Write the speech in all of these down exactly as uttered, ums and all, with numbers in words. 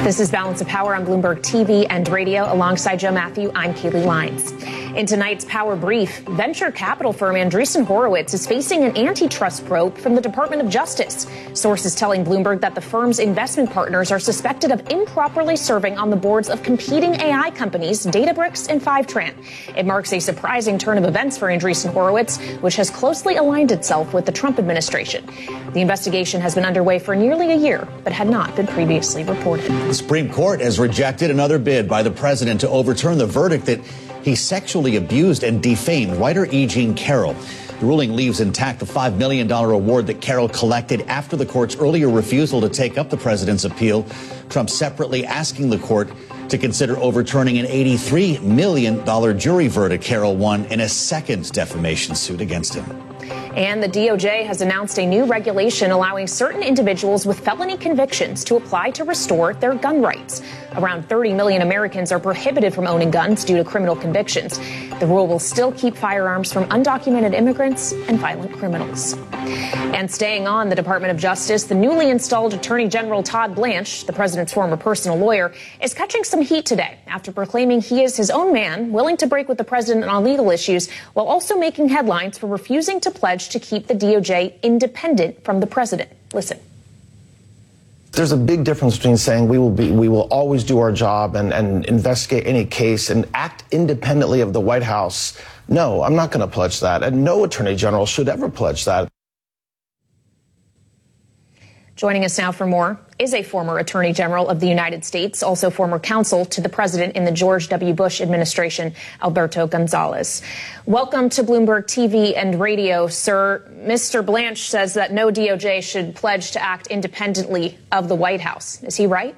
This is Balance of Power on Bloomberg T V and radio. Alongside Joe Matthew, I'm Kaylee Lyons. In tonight's Power Brief, venture capital firm Andreessen Horowitz is facing an antitrust probe from the Department of Justice. Sources telling Bloomberg that the firm's investment partners are suspected of improperly serving on the boards of competing A I companies Databricks and Fivetran. It marks a surprising turn of events for Andreessen Horowitz, which has closely aligned itself with the Trump administration. The investigation has been underway for nearly a year, but had not been previously reported. The Supreme Court has rejected another bid by the president to overturn the verdict that he sexually abused and defamed writer E. Jean Carroll. The ruling leaves intact the five million dollars award that Carroll collected after the court's earlier refusal to take up the president's appeal. Trump separately asking the court to consider overturning an eighty-three million dollars jury verdict Carroll won in a second defamation suit against him. And the D O J has announced a new regulation allowing certain individuals with felony convictions to apply to restore their gun rights. Around thirty million Americans are prohibited from owning guns due to criminal convictions. The rule will still keep firearms from undocumented immigrants and violent criminals. And staying on the Department of Justice, the newly installed Attorney General Todd Blanche, the president's former personal lawyer, is catching some heat today after proclaiming he is his own man, willing to break with the president on legal issues, while also making headlines for refusing to pledge to keep the D O J independent from the president. Listen. There's a big difference between saying we will be, we will always do our job and, and investigate any case and act independently of the White House. No, I'm not going to pledge that. And no attorney general should ever pledge that. Joining us now for more is a former Attorney General of the United States, also former counsel to the president in the George W. Bush administration, Alberto Gonzales. Welcome to Bloomberg T V and radio, sir. Mister Blanche says that no D O J should pledge to act independently of the White House. Is he right?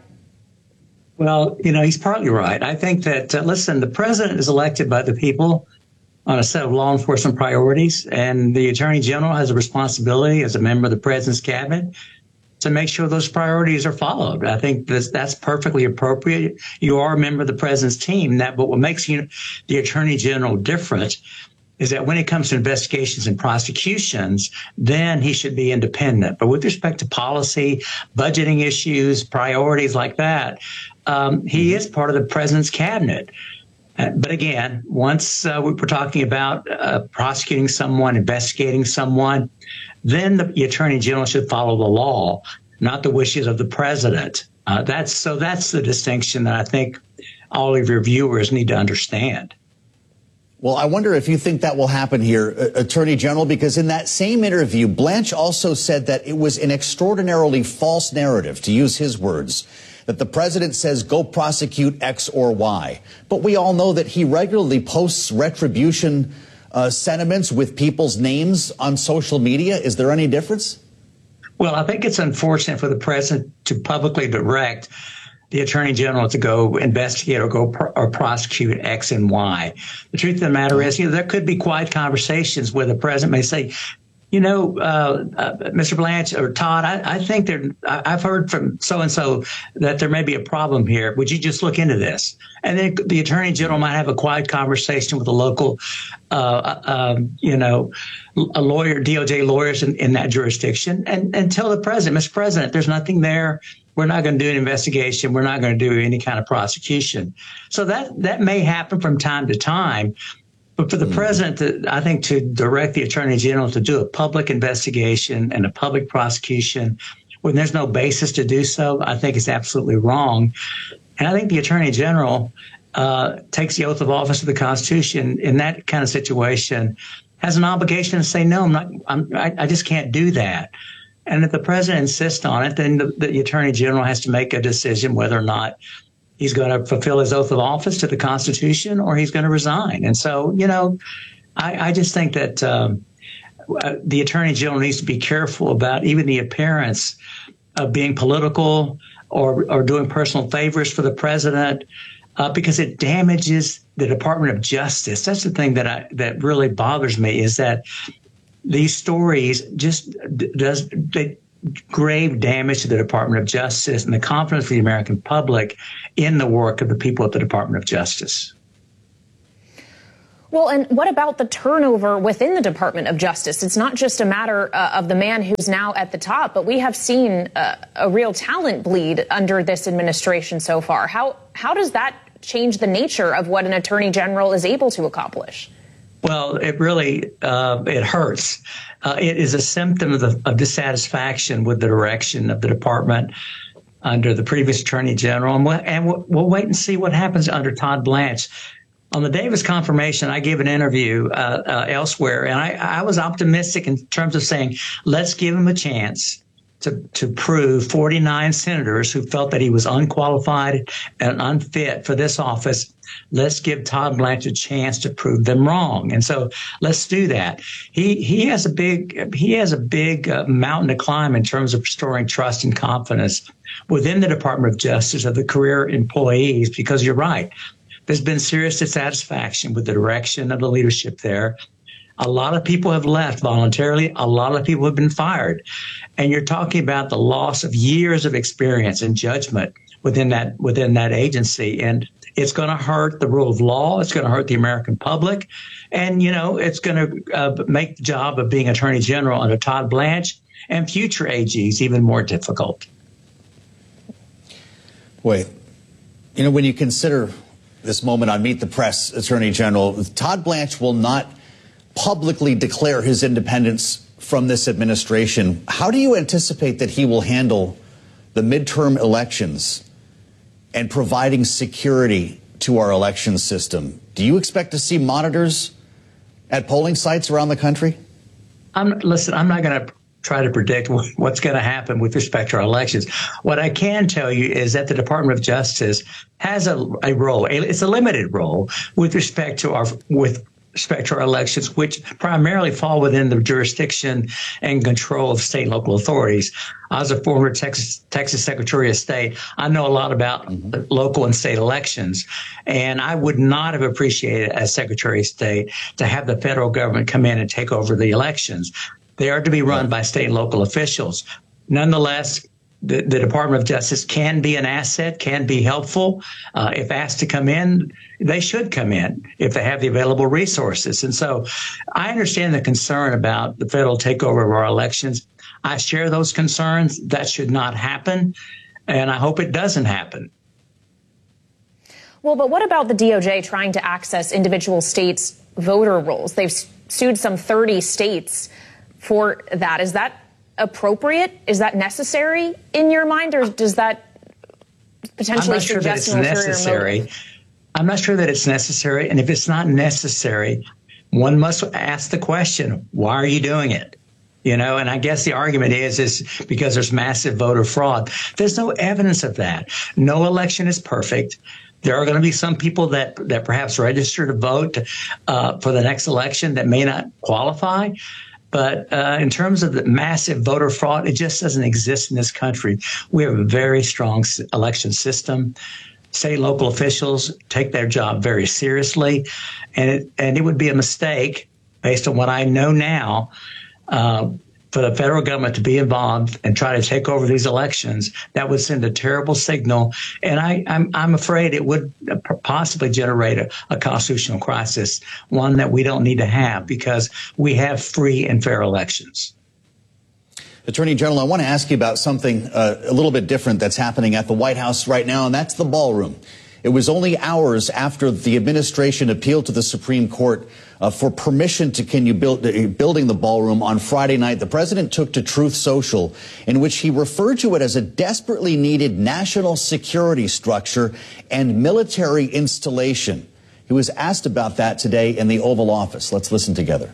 Well, you know, he's partly right. I think that, uh, listen, the president is elected by the people on a set of law enforcement priorities, and the Attorney General has a responsibility as a member of the president's cabinet to make sure those priorities are followed. I think that's, that's perfectly appropriate. You are a member of the president's team. That, but what makes you, the Attorney General different is that when it comes to investigations and prosecutions, then he should be independent. But with respect to policy, budgeting issues, priorities like that, um, he is part of the president's cabinet. Uh, but again, once uh, we we're talking about uh, prosecuting someone, investigating someone, then the, the Attorney General should follow the law, not the wishes of the president. Uh, that's so that's the distinction that I think all of your viewers need to understand. Well, I wonder if you think that will happen here, uh, Attorney General, because in that same interview, Blanche also said that it was an extraordinarily false narrative, to use his words, that the president says go prosecute X or Y. But we all know that he regularly posts retribution uh, sentiments with people's names on social media. Is there any difference? Well, I think it's unfortunate for the president to publicly direct the Attorney General to go investigate or go pro- or prosecute X and Y. The truth of the matter is, you know, there could be quiet conversations where the president may say, you know, uh, uh, Mister Blanche or Todd, I, I think there. I, I've heard from so and so that there may be a problem here. Would you just look into this? And then the Attorney General might have a quiet conversation with a local, uh, um, you know, a lawyer, D O J lawyers in, in that jurisdiction, and, and tell the president, Mister President, there's nothing there. We're not going to do an investigation. We're not going to do any kind of prosecution. So that that may happen from time to time. But for the mm-hmm. president, to, I think, to direct the Attorney General to do a public investigation and a public prosecution when there's no basis to do so, I think is absolutely wrong. And I think the Attorney General uh, takes the oath of office of the Constitution in that kind of situation, has an obligation to say, no, I'm not, I'm, I, I just can't do that. And if the president insists on it, then the, the Attorney General has to make a decision whether or not he's going to fulfill his oath of office to the Constitution or he's going to resign. And so, you know, I, I just think that um, the Attorney General needs to be careful about even the appearance of being political or, or doing personal favors for the president, uh, because it damages the Department of Justice. That's the thing that I, that really bothers me, is that these stories just does they grave damage to the Department of Justice and the confidence of the American public in the work of the people at the Department of Justice. Well, and what about the turnover within the Department of Justice? It's not just a matter uh, of the man who's now at the top, but we have seen uh, a real talent bleed under this administration so far. How how does that change the nature of what an attorney general is able to accomplish? Well, it really uh, it hurts. Uh, it is a symptom of, the, of dissatisfaction with the direction of the department under the previous attorney general, and, we'll, and we'll, we'll wait and see what happens under Todd Blanche. On the day of his confirmation, I gave an interview uh, uh, elsewhere, and I, I was optimistic in terms of saying, let's give him a chance to, to prove forty-nine senators who felt that he was unqualified and unfit for this office. Let's give Todd Blanche a chance to prove them wrong. And so let's do that. He he has a big he has a big uh, mountain to climb in terms of restoring trust and confidence within the Department of Justice of the career employees, because you're right. There's been serious dissatisfaction with the direction of the leadership there. A lot of people have left voluntarily. A lot of people have been fired. And you're talking about the loss of years of experience and judgment within that within that agency. And it's going to hurt the rule of law. It's going to hurt the American public. And, you know, it's going to uh, make the job of being Attorney General under Todd Blanche and future A Gs even more difficult. Wait, you know, when you consider this moment on Meet the Press, Attorney General, Todd Blanche will not publicly declare his independence from this administration. How do you anticipate that he will handle the midterm elections and providing security to our election system? Do you expect to see monitors at polling sites around the country? I'm, listen, I'm not going to try to predict what's going to happen with respect to our elections. What I can tell you is that the Department of Justice has a, a role. It's a limited role with respect to our with respect to our elections, which primarily fall within the jurisdiction and control of state and local authorities. I was a former Texas Texas Secretary of State. I know a lot about mm-hmm. local and state elections, and I would not have appreciated as Secretary of State to have the federal government come in and take over the elections. They are to be run by state and local officials. Nonetheless, the, the Department of Justice can be an asset, can be helpful. Uh, if asked to come in, they should come in if they have the available resources. And so I understand the concern about the federal takeover of our elections. I share those concerns. That should not happen, and I hope it doesn't happen. Well, but what about the D O J trying to access individual states' voter rolls? They've sued some thirty states for that. Is that appropriate? Is that necessary in your mind, or does that potentially suggest an ulterior motive? I'm not sure that it's necessary. And if it's not necessary, one must ask the question, why are you doing it? You know, and I guess the argument is, is because there's massive voter fraud. There's no evidence of that. No election is perfect. There are going to be some people that, that perhaps register to vote uh, for the next election that may not qualify. But uh, in terms of the massive voter fraud, it just doesn't exist in this country. We have a very strong election system. State and local officials take their job very seriously. And it, and it would be a mistake, based on what I know now, uh, for the federal government to be involved and try to take over these elections. That would send a terrible signal. And I, I'm, I'm afraid it would possibly generate a, a constitutional crisis, one that we don't need to have, because we have free and fair elections. Attorney General, I want to ask you about something uh, a little bit different that's happening at the White House right now, and that's the ballroom. It was only hours after the administration appealed to the Supreme Court uh, for permission to continue build, uh, building the ballroom on Friday night. The president took to Truth Social, in which he referred to it as a desperately needed national security structure and military installation. He was asked about that today in the Oval Office. Let's listen together.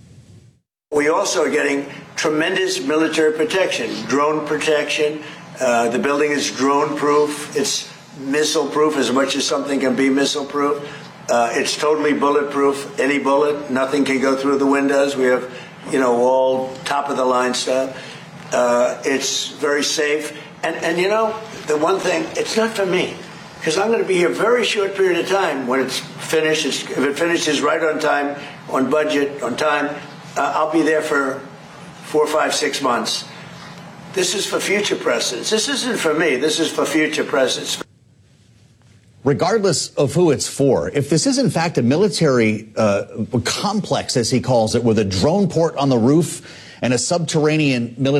We also are getting tremendous military protection, drone protection. Uh, the building is drone proof. It's missile proof as much as something can be missile proof. Uh, it's totally bulletproof. Any bullet, nothing can go through the windows. We have, you know, all top of the line stuff. Uh, it's very safe. And, and, you know, the one thing, it's not for me, because I'm going to be here a very short period of time when it's finished. It's, if it finishes right on time, on budget, on time, uh, I'll be there for four, five, six months. This is for future presidents. This isn't for me. This is for future presidents. Regardless of who it's for, if this is in fact a military uh, complex, as he calls it, with a drone port on the roof and a subterranean military